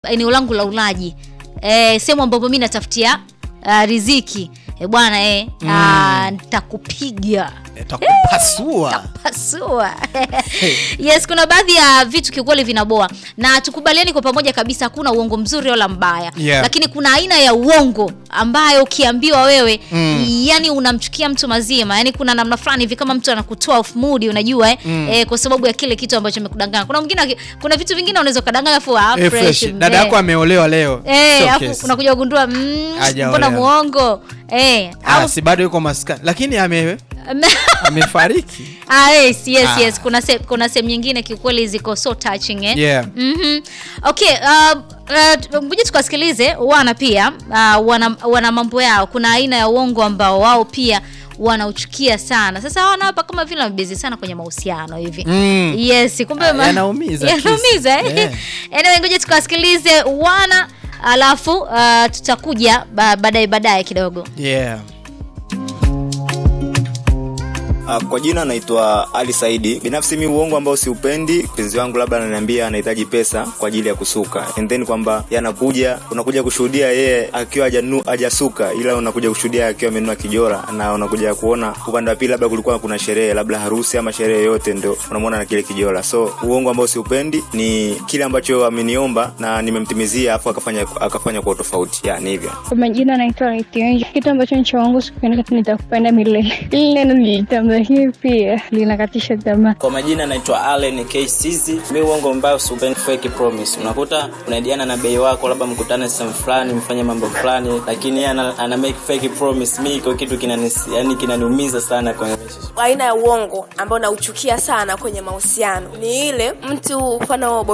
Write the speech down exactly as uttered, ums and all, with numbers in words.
eneo langu la ulaji. Eh, sehemu ambapo mimi natafutia uh, riziki. Eh bwana eh mm. uh, nitakupiga. Nitakupasua. Pasua. Yes, kuna baadhi ya vitu kiukweli vinaboa. Na tukubaliani kwa pamoja kabisa hakuna uongo mzuri wala mbaya. Yeah. Lakini kuna aina ya uongo ambayo ukiambiwa wewe mm. yani unamchukia mtu mazima. Yani kuna namna fulani hivi kama mtu anakutoa off mood unajua eh, mm. eh kwa sababu ya kile kitu ambacho amekudanganya. Kuna mwingine kuna vitu vingine unaweza kudanganya afu ah hey, fresh. Dada yako ameolewa leo. Eh, afu unakuja kugundua mm, mbona muongo. Eh, ah, si bado yuko maskani lakini ame amefariki. Ah yes yes ah. yes kuna se, kuna sehemu nyingine kiukweli ziko so touching eh. Yeah. Mhm. Okay, uh, uh ngoja tukasikilize wana pia uh, wana wana mambo yao. Kuna aina ya uongo ambao wao pia wanauchukia sana. Sasa wana hapa kama vile wamebezi sana kwenye mahusiano hivi. Mm. Yes, kumbe ah, yanaumiza. Yanaumiza eh. Yeah. Anyway, ngoja tukasikilize wana alafu uh, tutakuja baadaye baadaye kidogo. Yeah. Kwa jina naitwa Ali Saidi. Binafsi mimi uongo ambao siupendi, mpenzi wangu labda ananiambia anahitaji pesa kwa ajili ya kusuka. And then kwamba yanakuja unakuja kushuhudia yeye akiwa hajanu hajasuka ila unakuja kushuhudia akiwa amenunua kijora na unakuja kuona upande wa pili labda kulikuwa kuna sherehe, labda harusi ama sherehe yote ndio unamwona na kile kijora. So uongo ambao siupendi ni kile ambacho ameniomba na nimemtimizia afu akafanya akafanya kwa tofauti. Yani hivyo. Kwa majina naitwa Etienne. Kitu ambacho ni cha wangu sipendi nitakupenda milele. Ile neno nilitamka hii pia linakatisha tamaa. Kwa majina naitwa Allen K C Z. Mimi uongo mbaya usipendi fake promise. Unakuta unaidiana na bei wako labda mkutane sehemu fulani mfanye mambo fulani lakini yeye ana, ana make fake promise. Mimi kwa kitu kinani yani kinaniumiza sana kwa aina ya uongo ambao nauchukia sana kwenye mahusiano ni ile mtu mfano